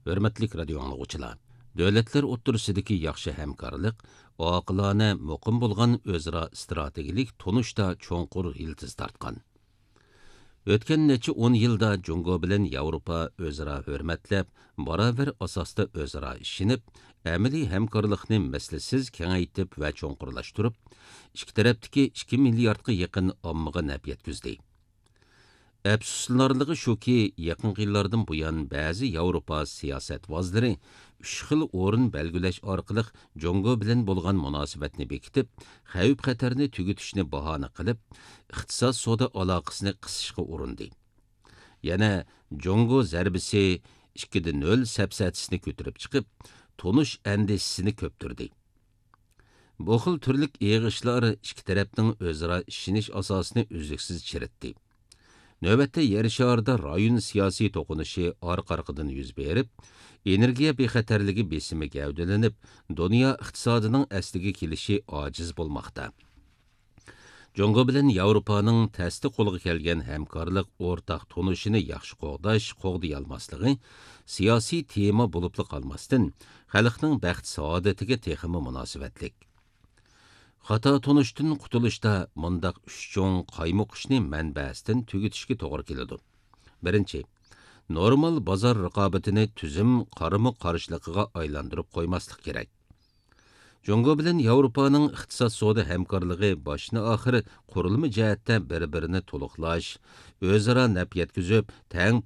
Hörmetlik radio anlıqçılar. Dövlətlər o'ttursidagi yaxshi hamkorlik, oqilona muqim bo'lgan o'zaro strategik tonishda cho'nqur yildiz tortgan. O'tgan necha 10 yilda Jungo bilan Yevropa o'zaro hurmatlab, barobar asosda o'zaro ishinib, amaliy hamkorlikni maslasiz kengaytib va cho'nqurlashtirib, ikki tarafdagi 2 milliardga yaqin ommaga naf yetkazdi. Əfsuslarlığı şu ki, yaxın yıllardan bu yan bəzi Avropa siyasetvazları 3 xil o'rin belgilash orqali Jongo bilan bo'lgan munosabatni bekitib, xavf-xatarni tugutishni bahona qilib, iqtisod savdo aloqasini qisishga urindi. Yana Jongo zarbisi 2-0 sapsatisini ko'tarib chiqib, tonish andisini ko'ptirdi. Bu xil turlik yig'ishlar ikki tarafning o'zaro ishinish asosini uzluksiz chiritdi. Növbətdə yer şarında rayon siyasi toqunuşu arqa-arqadan yüz berib, energiya bexatarligi besimi gavdalanib, dünya iqtisodinin asliga kelishi ojiz bo'lmoqda. Jongo bilan Yevropaning tasdi qo'lga kelgan hamkorlik o'rtaq tonishini yaxshi qo'g'day olmasligi siyosiy tema bo'lib qolmasdan, xalqning baxt saodatiga texmi munosabatlik. Xata tonuşdan qutuluşda mundaq 3 cho'ng qaymoq ishni manbasidan tugutishga to'g'ri keladi. Birinchi, normal bozor raqobatini tuzum qarama-qarshiligiga aylantirib qo'ymaslik kerak. Jongo bilan Yevropaning iqtisod savdo hamkorligi boshni-oxiri qurilma jihatda bir-birini to'liqlash, o'zaro naf yetkazib, teng